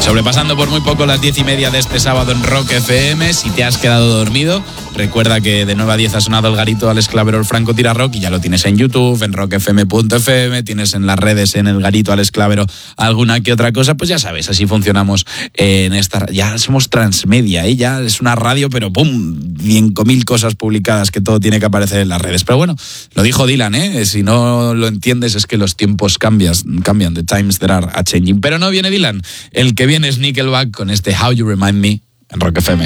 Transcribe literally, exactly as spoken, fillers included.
Sobrepasando por muy poco las diez y media de este sábado en Rock F M. Si te has quedado dormido, recuerda que de nueve a diez ha sonado el garito Alex Clavero, el Franco Tira Rock, y ya lo tienes en YouTube, en rock f m punto f m, tienes en las redes, en el garito Alex Clavero, alguna que otra cosa. Pues ya sabes, así funcionamos en esta. Ya somos transmedia, ¿eh? Ya es una radio, pero ¡pum! cinco mil cosas publicadas, que todo tiene que aparecer en las redes. Pero bueno, lo dijo Dylan, ¿eh? Si no lo entiendes es que los tiempos cambian, cambian, the times that are a changing. Pero no viene Dylan, el que viene es Nickelback con este How You Remind Me en Rock F M.